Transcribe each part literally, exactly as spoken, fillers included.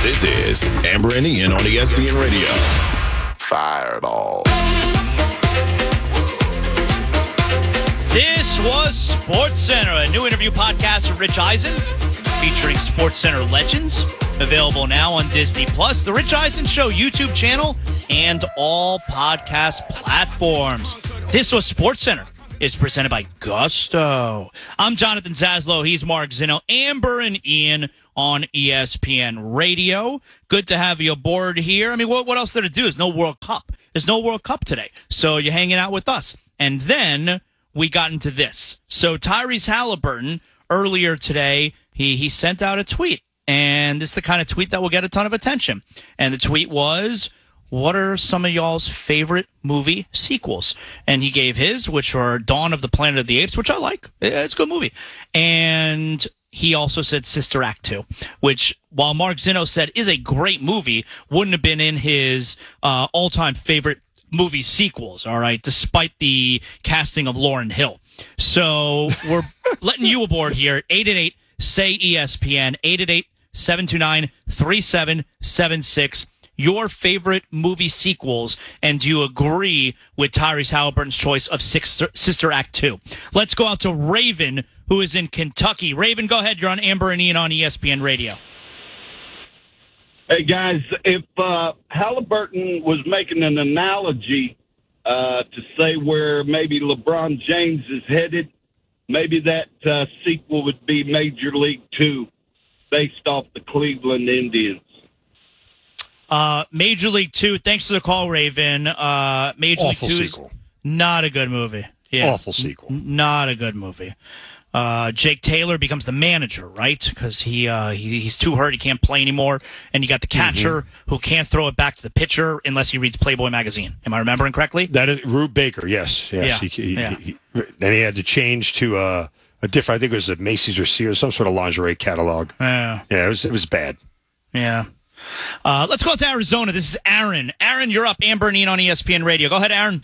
This is Amber and Ian on E S P N Radio. Fireball. This was SportsCenter, a new interview podcast with Rich Eisen featuring SportsCenter legends. Available now on Disney Plus, the Rich Eisen Show YouTube channel, and all podcast platforms. This was SportsCenter is presented by Gusto. I'm Jonathan Zaslow. He's Mark Zinno. Amber and Ian on E S P N Radio. Good to have you aboard here. I mean, what, what else there to do? There's no World Cup. There's no World Cup today. So you're hanging out with us. And then we got into this. So Tyrese Halliburton, earlier today, he, he sent out a tweet. And this is the kind of tweet that will get a ton of attention. And the tweet was, what are some of y'all's favorite movie sequels? And he gave his, which are Dawn of the Planet of the Apes, which I like. It's a good movie. And he also said Sister Act two, which, while Mark Zinno said is a great movie, wouldn't have been in his uh, all-time favorite movie sequels, all right, despite the casting of Lauryn Hill. So we're letting you aboard here. eight eight eight, S A Y, E S P N, eight eight eight, seven two nine, three seven seven six. Your favorite movie sequels, and do you agree with Tyrese Halliburton's choice of Sister, Sister Act two? Let's go out to Raven, who is in Kentucky. Raven, go ahead. You're on Amber and Ian on E S P N Radio. Hey, guys, if uh, Halliburton was making an analogy uh, to say where maybe LeBron James is headed, maybe that uh, sequel would be Major League two, based off the Cleveland Indians. Uh, Major League Two. Thanks for the call, Raven. Uh, Major Awful League Two sequel. is not a good movie. Yeah, Awful sequel. N- not a good movie. Uh, Jake Taylor becomes the manager, right? Because he, uh, he he's too hurt, he can't play anymore, and you got the catcher mm-hmm. who can't throw it back to the pitcher unless he reads Playboy magazine. Am I remembering correctly? That is Rube Baker. Yes, yes. Yeah. He, he, yeah. He, he, then he had to change to uh, a different. I think it was a Macy's or Sears, some sort of lingerie catalog. Yeah, yeah. It was it was bad. Yeah. Uh, let's go to Arizona. This is Aaron. Aaron, you're up. Amber and Ian on E S P N Radio. Go ahead, Aaron.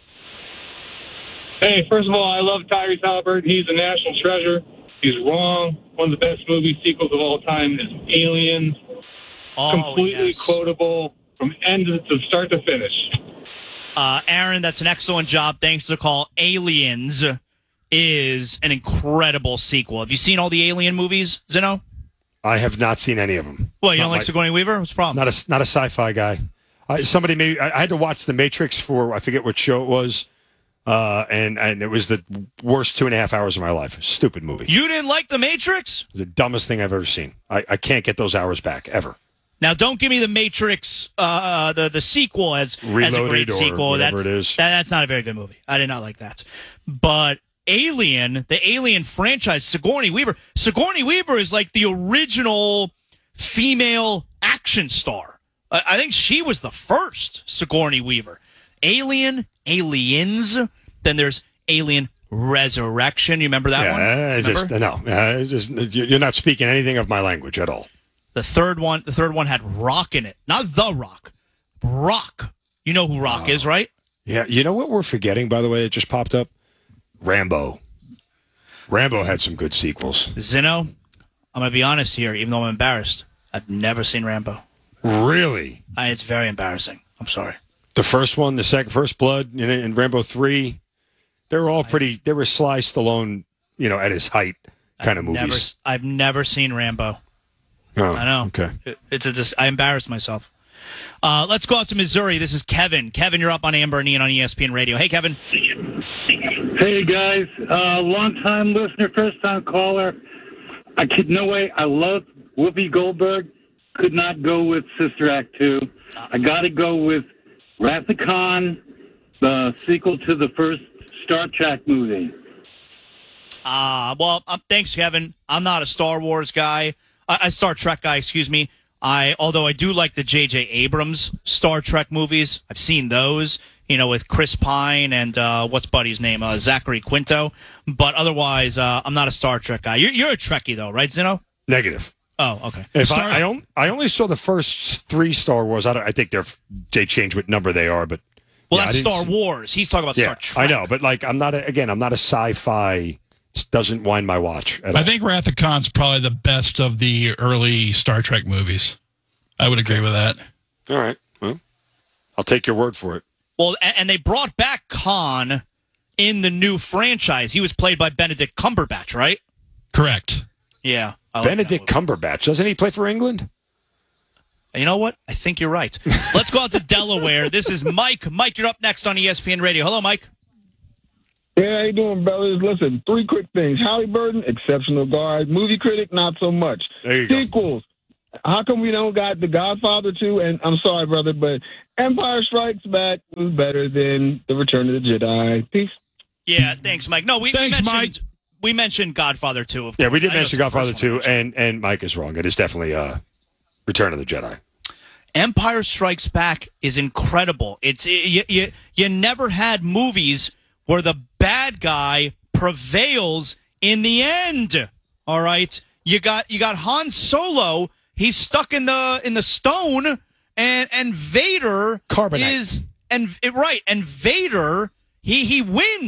Hey, first of all, I love Tyrese Halliburton. He's a national treasure. He's wrong. One of the best movie sequels of all time is Aliens. Oh, Completely yes. quotable from end to, to start to finish. Uh, Aaron, that's an excellent job. Thanks for the call. Aliens is an incredible sequel. Have you seen all the Alien movies, Zinno? I have not seen any of them. Well, you Not don't like my- Sigourney Weaver? What's the problem? Not a not a sci-fi guy. I, somebody maybe I, I had to watch The Matrix for I forget what show it was, uh, and and it was the worst two and a half hours of my life. Stupid movie. You didn't like The Matrix? The dumbest thing I've ever seen. I, I can't get those hours back ever. Now, don't give me The Matrix, uh, the the sequel as, as a Reloaded great or sequel. whatever That's it is. That, that's not a very good movie. I did not like that. But Alien, the Alien franchise, Sigourney Weaver. Sigourney Weaver is like the original female action star. I, I think she was the first Sigourney Weaver. Alien, Aliens. Then there's Alien Resurrection. You remember that yeah, one? I just Remember? no. Uh, it's just, you're not speaking anything of my language at all. The third one, the third one had Rock in it, not The Rock. Rock. You know who Rock Oh. is, right? Yeah, you know what we're forgetting, by the way, it just popped up? Rambo. Rambo had some good sequels. Zinno, I'm going to be honest here, even though I'm embarrassed. I've never seen Rambo. Really? I, it's very embarrassing. I'm sorry. The first one, the second, First Blood, and, and Rambo three, they were all pretty, they were Sly Stallone, you know, at his height kind of I've movies. Never, I've never seen Rambo. Oh, I know. Okay. It, it's a just, I embarrassed myself. Uh, let's go out to Missouri. This is Kevin. Kevin, you're up on Amber and Ian on E S P N Radio. Hey, Kevin. Hey guys, uh, long time listener, first time caller. I could no way. I love Whoopi Goldberg. Could not go with Sister Act two. I got to go with Wrath of Khan, the sequel to the first Star Trek movie. Uh, well, um, thanks, Kevin. I'm not a Star Wars guy, uh, a Star Trek guy, excuse me. I, although I do like the J J Abrams Star Trek movies. I've seen those, you know, with Chris Pine and uh, what's Buddy's name, uh, Zachary Quinto. But otherwise, uh, I'm not a Star Trek guy. You're, you're a Trekkie, though, right, Zinno? Negative. Oh, okay. If Star- I, I, on, I only saw the first three Star Wars. I, don't, I think they're they change what number they are, but well, yeah, that's I didn't Star see- Wars. He's talking about Yeah, Star Trek. I know, but like I'm not a, again. I'm not a sci-fi. It doesn't wind my watch. At I all. think Wrath of Khan's probably the best of the early Star Trek movies. I would agree with that. All right. Well, I'll take your word for it. Well, and, and they brought back Khan in the new franchise. He was played by Benedict Cumberbatch, right? Correct. Yeah. I like Benedict Cumberbatch. Doesn't he play for England? You know what? I think you're right. Let's go out to Delaware. This is Mike. Mike, you're up next on E S P N Radio. Hello, Mike. Yeah, how you doing, brothers? Listen, three quick things. Halliburton, exceptional guard. Movie critic, not so much. There you go. Sequels. How come we don't got The Godfather two? And I'm sorry, brother, but Empire Strikes Back was better than The Return of the Jedi. Peace. Yeah, thanks, Mike. No, we, Thanks, we mentioned Mike. we mentioned Godfather two. Of Yeah, course. we did I know mention it's the Godfather first one. two, and, and Mike is wrong. It is definitely uh, Return of the Jedi. Empire Strikes Back is incredible. It's you, you, you never had movies where the bad guy prevails in the end. All right, you got you got Han Solo. He's stuck in the in the stone, and and Vader Carbonite. is and right, and Vader he he wins.